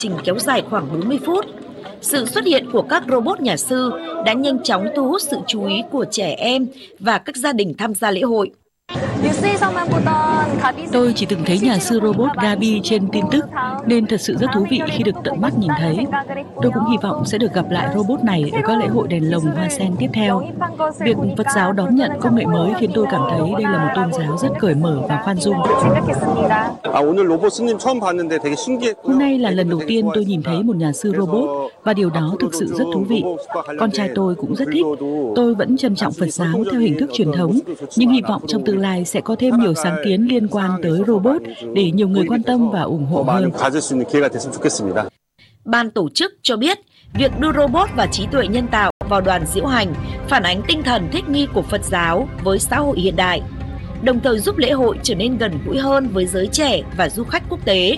Trình kéo dài khoảng 40 phút. Sự xuất hiện của các robot nhà sư đã nhanh chóng thu hút sự chú ý của trẻ em và các gia đình tham gia lễ hội. Tôi chỉ từng thấy nhà sư robot Gabi trên tin tức, nên thật sự rất thú vị khi được tận mắt nhìn thấy. Tôi cũng hy vọng sẽ được gặp lại robot này ở các lễ hội đèn lồng hoa sen tiếp theo. Việc Phật giáo đón nhận công nghệ mới khiến tôi cảm thấy đây là một tôn giáo rất cởi mở và khoan dung. Hôm nay là lần đầu tiên tôi nhìn thấy một nhà sư robot và điều đó thực sự rất thú vị. Con trai tôi cũng rất thích. Tôi vẫn trân trọng Phật giáo theo hình thức truyền thống, nhưng hy vọng trong tương lai sẽ có thêm nhiều sáng kiến liên quan tới robot để nhiều người quan tâm và ủng hộ hơn. Ban tổ chức cho biết, việc đưa robot và trí tuệ nhân tạo vào đoàn diễu hành phản ánh tinh thần thích nghi của Phật giáo với xã hội hiện đại, đồng thời giúp lễ hội trở nên gần gũi hơn với giới trẻ và du khách quốc tế.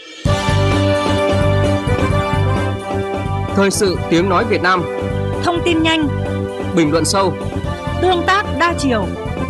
Thời sự tiếng nói Việt Nam. Thông tin nhanh, bình luận sâu, tương tác đa chiều.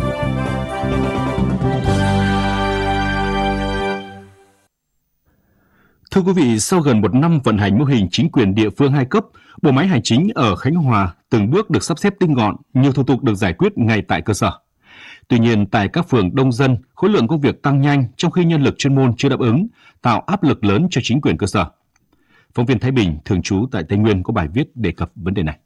Thưa quý vị, sau gần một năm vận hành mô hình chính quyền địa phương 2 cấp, bộ máy hành chính ở Khánh Hòa từng bước được sắp xếp tinh gọn, nhiều thủ tục được giải quyết ngay tại cơ sở. Tuy nhiên, tại các phường đông dân, khối lượng công việc tăng nhanh trong khi nhân lực chuyên môn chưa đáp ứng, tạo áp lực lớn cho chính quyền cơ sở. Phóng viên Thái Bình, thường trú tại Tây Nguyên có bài viết đề cập vấn đề này.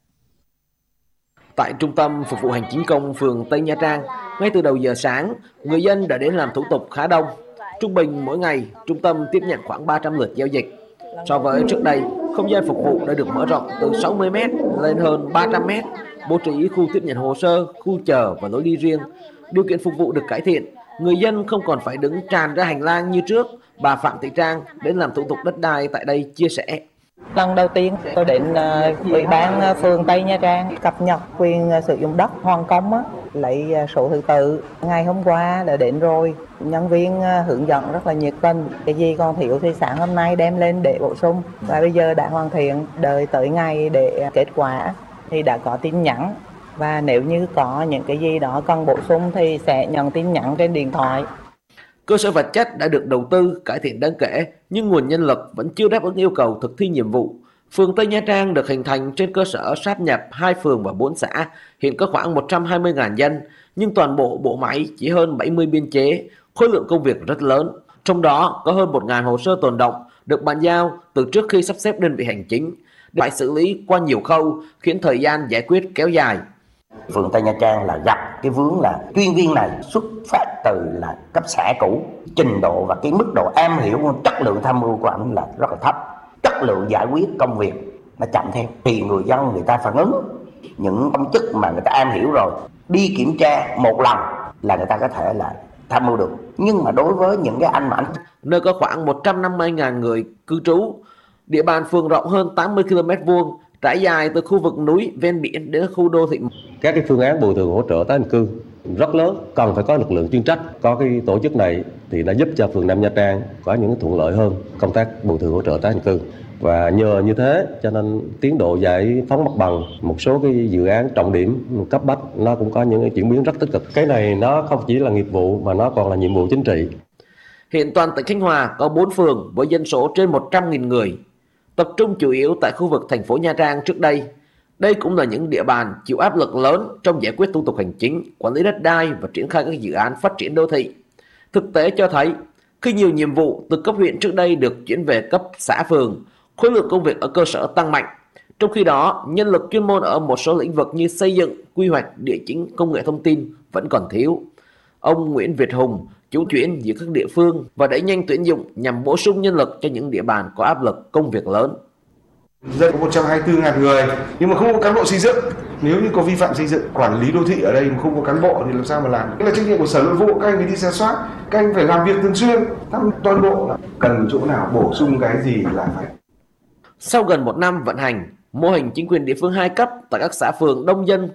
Tại Trung tâm Phục vụ Hành chính công phường Tây Nha Trang, ngay từ đầu giờ sáng, người dân đã đến làm thủ tục khá đông. Trung bình mỗi ngày, trung tâm tiếp nhận khoảng 300 lượt giao dịch. So với trước đây, không gian phục vụ đã được mở rộng từ 60 m lên hơn 300 m, bố trí khu tiếp nhận hồ sơ, khu chờ và lối đi riêng. Điều kiện phục vụ được cải thiện, người dân không còn phải đứng tràn ra hành lang như trước. Bà Phạm Thị Trang đến làm thủ tục đất đai tại đây chia sẻ. Lần đầu tiên tôi đến Ủy ban phường Tây Nha Trang cập nhật quyền sử dụng đất hoàn công lấy số thứ tự. Ngày hôm qua đã đến rồi, nhân viên hướng dẫn rất là nhiệt tình. Cái gì còn thiếu thì sáng hôm nay đem lên để bổ sung. Và bây giờ đã hoàn thiện, đợi tới ngày để kết quả thì đã có tin nhắn. Và nếu như có những cái gì đó cần bổ sung thì sẽ nhận tin nhắn trên điện thoại. Cơ sở vật chất đã được đầu tư cải thiện đáng kể, nhưng nguồn nhân lực vẫn chưa đáp ứng yêu cầu thực thi nhiệm vụ. Phường Tây Nha Trang được hình thành trên cơ sở sáp nhập 2 phường và 4 xã, hiện có khoảng 120.000 dân, nhưng toàn bộ bộ máy chỉ hơn 70 biên chế, khối lượng công việc rất lớn. Trong đó có hơn 1.000 hồ sơ tồn động được bàn giao từ trước khi sắp xếp đơn vị hành chính, phải xử lý qua nhiều khâu, khiến thời gian giải quyết kéo dài. Phường Tây Nha Trang là gặp cái vướng là chuyên viên này xuất phát từ là cấp xã cũ, trình độ và cái mức độ am hiểu, chất lượng tham mưu của anh là rất là thấp, chất lượng giải quyết công việc nó chậm theo, thì người dân người ta phản ứng. Những công chức mà người ta am hiểu rồi đi kiểm tra một lần là người ta có thể là tham mưu được, nhưng mà đối với những cái anh mà nơi có khoảng 150.000 người cư trú, địa bàn phường rộng hơn 80 km2, trải dài từ khu vực núi ven biển đến khu đô thị. Các cái phương án bồi thường hỗ trợ tái định cư rất lớn, cần phải có lực lượng chuyên trách. Có cái tổ chức này thì đã giúp cho phường Nam Nha Trang có những thuận lợi hơn công tác bồi thường hỗ trợ tái định cư. Và nhờ như thế cho nên tiến độ giải phóng mặt bằng một số cái dự án trọng điểm cấp bách nó cũng có những cái chuyển biến rất tích cực. Cái này nó không chỉ là nghiệp vụ mà nó còn là nhiệm vụ chính trị. Hiện toàn tỉnh Khánh Hòa có 4 phường với dân số trên 100.000 người, tập trung chủ yếu tại khu vực thành phố Nha Trang trước đây. Đây cũng là những địa bàn chịu áp lực lớn trong giải quyết thủ tục hành chính, quản lý đất đai và triển khai các dự án phát triển đô thị. Thực tế cho thấy, khi nhiều nhiệm vụ từ cấp huyện trước đây được chuyển về cấp xã phường, khối lượng công việc ở cơ sở tăng mạnh. Trong khi đó, nhân lực chuyên môn ở một số lĩnh vực như xây dựng, quy hoạch, địa chính, công nghệ thông tin vẫn còn thiếu. Ông Nguyễn Việt Hùng chủ chuyển giữa các địa phương và đẩy nhanh tuyển dụng nhằm bổ sung nhân lực cho những địa bàn có áp lực công việc lớn. Dân có 124.000 người nhưng mà không có cán bộ xây dựng. Nếu như có vi phạm xây dựng, quản lý đô thị ở đây mà không có cán bộ thì làm sao mà làm? Đây là trách nhiệm của Sở Nội vụ, các anh phải đi rà soát, các anh phải làm việc thường xuyên, thăm toàn bộ, cần chỗ nào bổ sung cái gì là phải. Sau gần 1 năm vận hành, mô hình chính quyền địa phương 2 cấp tại các xã phường đông dân